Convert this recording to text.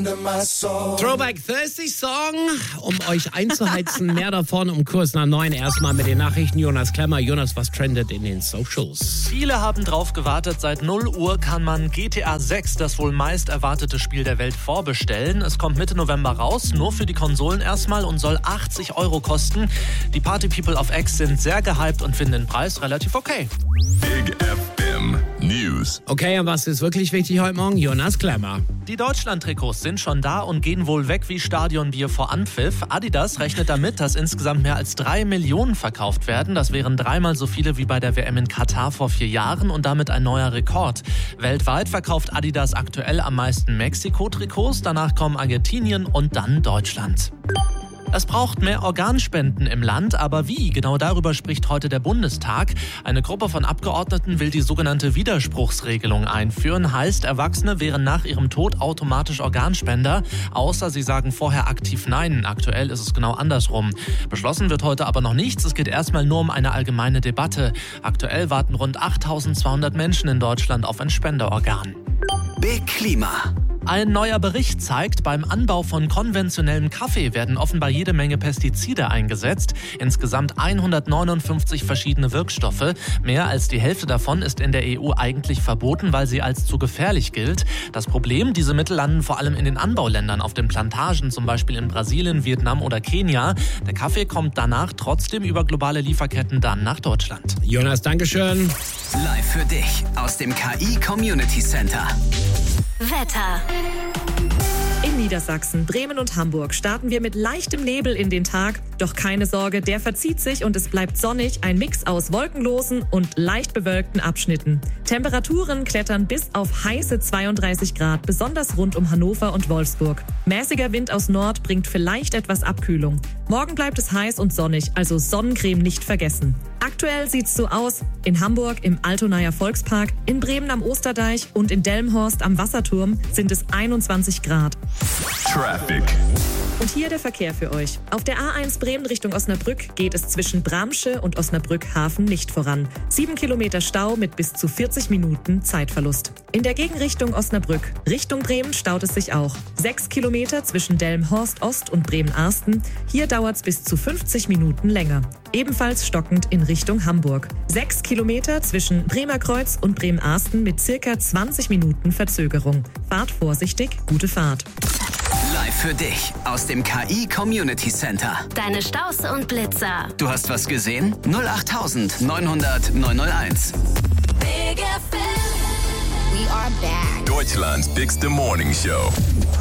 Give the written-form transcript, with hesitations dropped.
Throwback Thursday Song, um euch einzuheizen. Mehr davon um kurz nach 9. Erstmal mit den Nachrichten. Jonas Klemmer. Jonas, was trendet in den Socials? Viele haben drauf gewartet. Seit 0 Uhr kann man GTA 6, das wohl meist erwartete Spiel der Welt, vorbestellen. Es kommt Mitte November raus, nur für die Konsolen erstmal und soll 80 € kosten. Die Party People auf X sind sehr gehypt und finden den Preis relativ okay. Big FM News. Okay, und was ist wirklich wichtig heute Morgen? Jonas Klemmer. Die Deutschland-Trikots sind schon da und gehen wohl weg wie Stadionbier vor Anpfiff. Adidas rechnet damit, dass insgesamt mehr als 3 Millionen verkauft werden. Das wären 3-mal so viele wie bei der WM in Katar vor 4 Jahren und damit ein neuer Rekord. Weltweit verkauft Adidas aktuell am meisten Mexiko-Trikots, danach kommen Argentinien und dann Deutschland. Es braucht mehr Organspenden im Land, aber wie? Genau darüber spricht heute der Bundestag. Eine Gruppe von Abgeordneten will die sogenannte Widerspruchsregelung einführen. Heißt, Erwachsene wären nach ihrem Tod automatisch Organspender, außer sie sagen vorher aktiv Nein. Aktuell ist es genau andersrum. Beschlossen wird heute aber noch nichts. Es geht erstmal nur um eine allgemeine Debatte. Aktuell warten rund 8.200 Menschen in Deutschland auf ein Spenderorgan. Big Klima. Ein neuer Bericht zeigt, beim Anbau von konventionellem Kaffee werden offenbar jede Menge Pestizide eingesetzt. Insgesamt 159 verschiedene Wirkstoffe. Mehr als die Hälfte davon ist in der EU eigentlich verboten, weil sie als zu gefährlich gilt. Das Problem, diese Mittel landen vor allem in den Anbauländern, auf den Plantagen, zum Beispiel in Brasilien, Vietnam oder Kenia. Der Kaffee kommt danach trotzdem über globale Lieferketten dann nach Deutschland. Jonas, Dankeschön. Live für dich aus dem KI Community Center. Wetter. In Niedersachsen, Bremen und Hamburg starten wir mit leichtem Nebel in den Tag. Doch keine Sorge, der verzieht sich und es bleibt sonnig. Ein Mix aus wolkenlosen und leicht bewölkten Abschnitten. Temperaturen klettern bis auf heiße 32 Grad, besonders rund um Hannover und Wolfsburg. Mäßiger Wind aus Nord bringt vielleicht etwas Abkühlung. Morgen bleibt es heiß und sonnig, also Sonnencreme nicht vergessen. Aktuell sieht's so aus: in Hamburg im Altonaer Volkspark, in Bremen am Osterdeich und in Delmenhorst am Wasserturm sind es 21 Grad. Traffic. Und hier der Verkehr für euch. Auf der A1 Bremen Richtung Osnabrück geht es zwischen Bramsche und Osnabrück Hafen nicht voran. 7 Kilometer Stau mit bis zu 40 Minuten Zeitverlust. In der Gegenrichtung Osnabrück Richtung Bremen staut es sich auch. 6 Kilometer zwischen Delmenhorst Ost und Bremen-Arsten. Hier dauert's bis zu 50 Minuten länger. Ebenfalls stockend in Richtung Hamburg. 6 Kilometer zwischen Bremerkreuz und Bremen-Arsten mit circa 20 Minuten Verzögerung. Fahrt vorsichtig, gute Fahrt. Live für dich aus dem KI Community Center. Deine Staus und Blitzer. Du hast was gesehen? 08900 901. Big FM. We are back. Deutschland's bigste Morning Show.